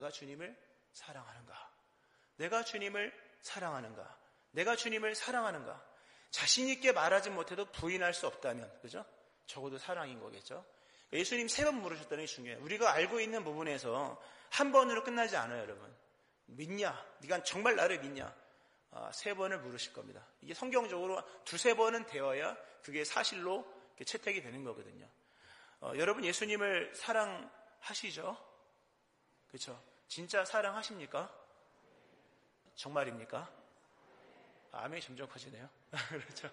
내가 주님을 사랑하는가? 내가 주님을 사랑하는가? 내가 주님을 사랑하는가? 자신 있게 말하지 못해도 부인할 수 없다면, 그죠? 적어도 사랑인 거겠죠? 예수님 3번 물으셨다는 게 중요해요. 우리가 알고 있는 부분에서 한 번으로 끝나지 않아요, 여러분. 믿냐? 네가 정말 나를 믿냐? 3번을 물으실 겁니다. 이게 성경적으로 2-3번은 되어야 그게 사실로 채택이 되는 거거든요. 여러분 예수님을 사랑하시죠? 그렇죠? 진짜 사랑하십니까? 정말입니까? 아멘이 점점 커지네요. 그렇죠?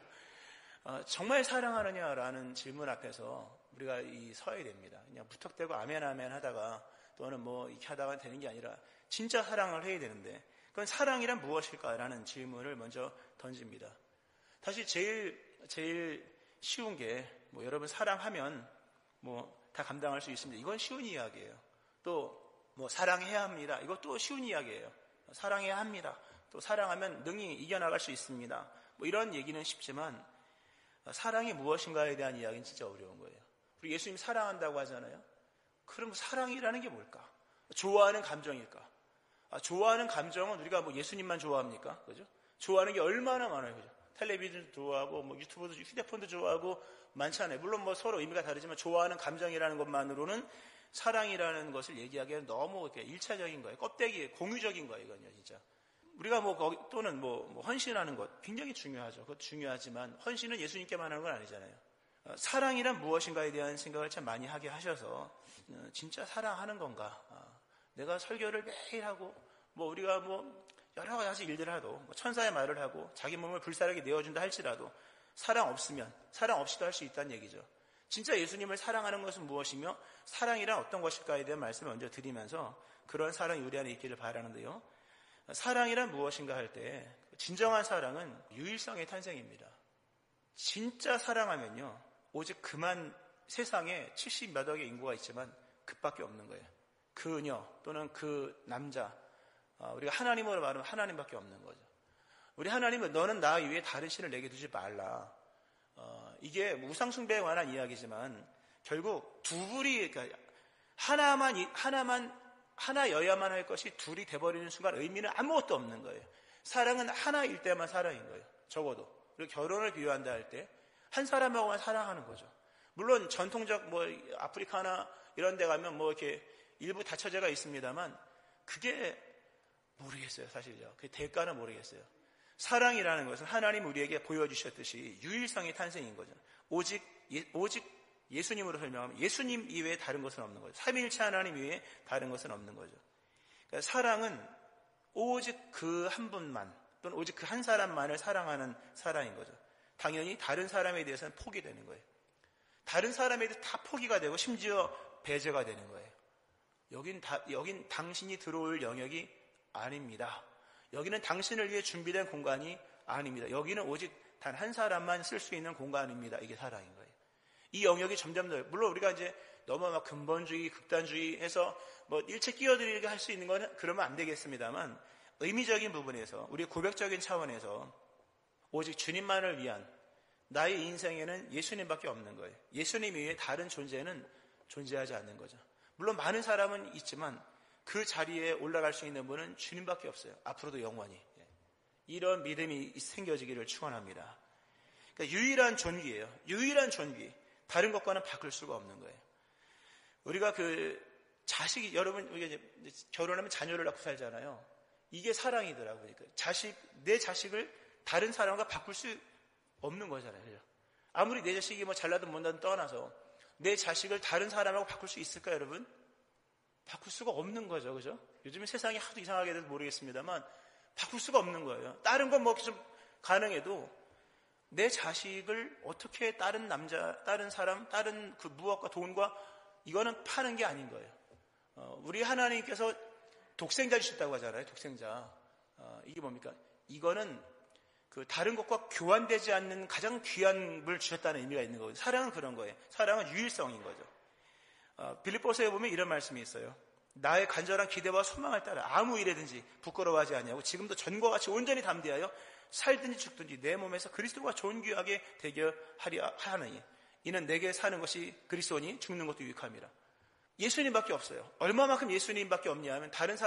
정말 사랑하느냐라는 질문 앞에서 우리가 서야 됩니다. 그냥 무턱대고 아멘 하다가 또는 뭐 이렇게 하다가 되는 게 아니라 진짜 사랑을 해야 되는데 그건 사랑이란 무엇일까라는 질문을 먼저 던집니다. 사실 제일 쉬운 게 뭐 여러분 사랑하면 뭐 다 감당할 수 있습니다. 이건 쉬운 이야기예요. 또 뭐 사랑해야 합니다. 이것도 쉬운 이야기예요. 사랑해야 합니다. 또 사랑하면 능히 이겨나갈 수 있습니다. 뭐 이런 얘기는 쉽지만 사랑이 무엇인가에 대한 이야기는 진짜 어려운 거예요. 우리 예수님 사랑한다고 하잖아요. 그럼 사랑이라는 게 뭘까? 좋아하는 감정일까? 좋아하는 감정은 우리가 뭐 예수님만 좋아합니까? 그죠? 좋아하는 게 얼마나 많아요. 그죠? 텔레비전도 좋아하고, 뭐 유튜브도, 휴대폰도 좋아하고, 많잖아요. 물론 뭐 서로 의미가 다르지만 좋아하는 감정이라는 것만으로는 사랑이라는 것을 얘기하기에는 너무 이렇게 일차적인 거예요. 껍데기, 공유적인 거예요, 이건요, 진짜. 우리가 뭐, 또는 뭐 헌신하는 것 굉장히 중요하죠. 그것도 중요하지만, 헌신은 예수님께만 하는 건 아니잖아요. 사랑이란 무엇인가에 대한 생각을 참 많이 하게 하셔서, 진짜 사랑하는 건가? 내가 설교를 매일 하고, 뭐 우리가 뭐 여러 가지 일들을 하도, 뭐 천사의 말을 하고, 자기 몸을 불사르게 내어준다 할지라도, 사랑 없이도 할 수 있다는 얘기죠. 진짜 예수님을 사랑하는 것은 무엇이며, 사랑이란 어떤 것일까에 대한 말씀을 먼저 드리면서, 그런 사랑이 우리 안에 있기를 바라는데요. 사랑이란 무엇인가 할 때, 진정한 사랑은 유일성의 탄생입니다. 진짜 사랑하면요, 오직 그만 세상에 70몇 억의 인구가 있지만, 그밖에 없는 거예요. 그녀 또는 그 남자, 우리가 하나님으로 말하면 하나님밖에 없는 거죠. 우리 하나님은 너는 나 이외에 다른 신을 내게 두지 말라. 이게 우상 숭배에 관한 이야기지만 결국 둘이 그러니까 하나여야만 할 것이 둘이 돼버리는 순간 의미는 아무것도 없는 거예요. 사랑은 하나일 때만 사랑인 거예요. 적어도. 그리고 결혼을 비유한다 할 때 한 사람하고만 사랑하는 거죠. 물론 전통적 뭐 아프리카나 이런 데 가면 뭐 이렇게 일부 다처제가 있습니다만 그게 모르겠어요, 사실요. 그 대가는 모르겠어요. 사랑이라는 것은 하나님 우리에게 보여주셨듯이 유일성의 탄생인 거죠. 오직 예수님으로 설명하면 예수님 이외에 다른 것은 없는 거죠. 삼위일체 하나님 이외에 다른 것은 없는 거죠. 그러니까 사랑은 오직 그 한 분만 또는 오직 그 한 사람만을 사랑하는 사랑인 거죠. 당연히 다른 사람에 대해서는 포기되는 거예요. 다른 사람에 대해서 다 포기가 되고 심지어 배제가 되는 거예요. 여긴 당신이 들어올 영역이 아닙니다. 여기는 당신을 위해 준비된 공간이 아닙니다. 여기는 오직 단 한 사람만 쓸 수 있는 공간입니다. 이게 사랑인 거예요. 이 영역이 점점 더, 물론 우리가 이제 너무 막 근본주의, 극단주의 해서 뭐 일체 끼어들이게 할 수 있는 건 그러면 안 되겠습니다만 의미적인 부분에서, 우리의 고백적인 차원에서 오직 주님만을 위한 나의 인생에는 예수님밖에 없는 거예요. 예수님 이외에 다른 존재는 존재하지 않는 거죠. 물론 많은 사람은 있지만 그 자리에 올라갈 수 있는 분은 주님밖에 없어요. 앞으로도 영원히. 이런 믿음이 생겨지기를 축원합니다. 그러니까 유일한 존귀예요. 유일한 존귀. 다른 것과는 바꿀 수가 없는 거예요. 우리가 자식이, 여러분, 우리가 이제 결혼하면 자녀를 낳고 살잖아요. 이게 사랑이더라고요. 내 자식을 다른 사람과 바꿀 수 없는 거잖아요. 그죠? 아무리 내 자식이 뭐 잘나든 못나든 떠나서 내 자식을 다른 사람하고 바꿀 수 있을까요, 여러분? 바꿀 수가 없는 거죠. 그죠? 요즘에 세상이 하도 이상하게 돼서 모르겠습니다만 바꿀 수가 없는 거예요. 다른 건 뭐 좀 가능해도 내 자식을 어떻게 다른 남자, 다른 사람, 다른 그 무엇과 돈과 이거는 파는 게 아닌 거예요. 우리 하나님께서 독생자 주셨다고 하잖아요. 독생자. 이게 뭡니까? 이거는 그 다른 것과 교환되지 않는 가장 귀한 걸 주셨다는 의미가 있는 거거든요. 사랑은 그런 거예요. 사랑은 유일성인 거죠. 빌립보서에 보면 이런 말씀이 있어요. 나의 간절한 기대와 소망을 따라 아무 일에든지 부끄러워하지 아니하고 지금도 전과 같이 온전히 담대하여 살든지 죽든지 내 몸에서 그리스도와 존귀하게 되게 하려 하느니 이는 내게 사는 것이 그리스도니 죽는 것도 유익함이라. 예수님밖에 없어요. 얼마만큼 예수님밖에 없냐 하면 다른